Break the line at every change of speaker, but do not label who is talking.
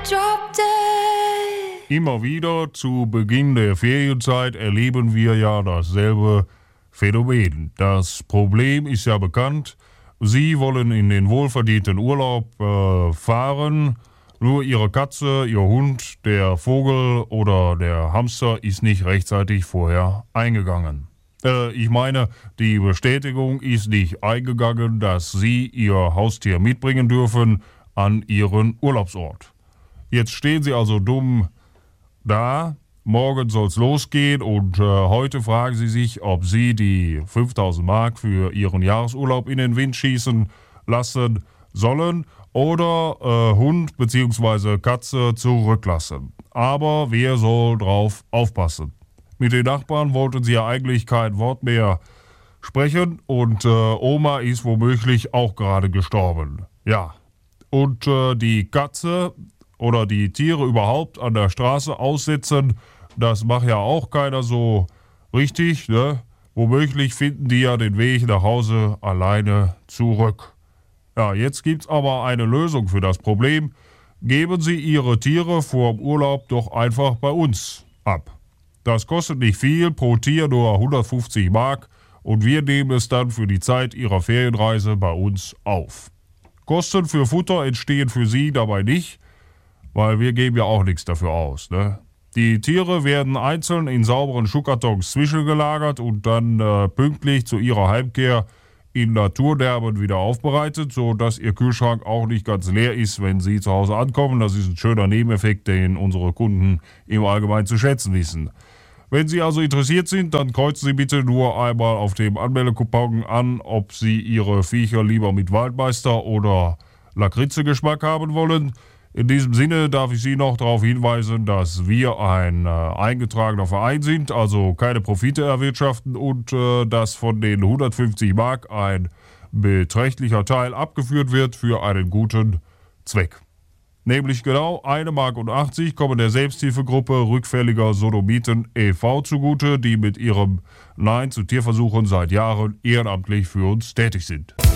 drop dead.
Immer wieder zu Beginn der Ferienzeit erleben wir ja dasselbe Phänomen. Das Problem ist ja bekannt. Sie wollen in den wohlverdienten Urlaub fahren. Nur Ihre Katze, Ihr Hund, der Vogel oder der Hamster ist nicht rechtzeitig vorher eingegangen. Ich meine, die Bestätigung ist nicht eingegangen, dass Sie Ihr Haustier mitbringen dürfen an Ihren Urlaubsort. Jetzt stehen Sie also dumm da. Morgen soll's losgehen und heute fragen Sie sich, ob Sie die 5.000 Mark für Ihren Jahresurlaub in den Wind schießen lassen sollen oder Hund bzw. Katze zurücklassen. Aber wer soll drauf aufpassen? Mit den Nachbarn wollten Sie ja eigentlich kein Wort mehr sprechen und Oma ist womöglich auch gerade gestorben. Ja, und die Katze oder die Tiere überhaupt an der Straße aussetzen, das macht ja auch keiner so richtig, ne? Womöglich finden die ja den Weg nach Hause alleine zurück. Ja, jetzt gibt's aber eine Lösung für das Problem. Geben Sie Ihre Tiere vor dem Urlaub doch einfach bei uns ab. Das kostet nicht viel, pro Tier nur 150 Mark und wir nehmen es dann für die Zeit Ihrer Ferienreise bei uns auf. Kosten für Futter entstehen für Sie dabei nicht, weil wir geben ja auch nichts dafür aus, ne? Die Tiere werden einzeln in sauberen Schuhkartons zwischengelagert und dann pünktlich zu ihrer Heimkehr in Naturderben wieder aufbereitet, sodass Ihr Kühlschrank auch nicht ganz leer ist, wenn Sie zu Hause ankommen. Das ist ein schöner Nebeneffekt, den unsere Kunden im Allgemeinen zu schätzen wissen. Wenn Sie also interessiert sind, dann kreuzen Sie bitte nur einmal auf dem Anmeldekupon an, ob Sie Ihre Viecher lieber mit Waldmeister oder Lakritze-Geschmack haben wollen. In diesem Sinne darf ich Sie noch darauf hinweisen, dass wir ein eingetragener Verein sind, also keine Profite erwirtschaften und dass von den 150 Mark ein beträchtlicher Teil abgeführt wird für einen guten Zweck. Nämlich genau 1,80 Mark kommen der Selbsthilfegruppe Rückfälliger Sodomiten e.V. zugute, die mit ihrem Nein zu Tierversuchen seit Jahren ehrenamtlich für uns tätig sind.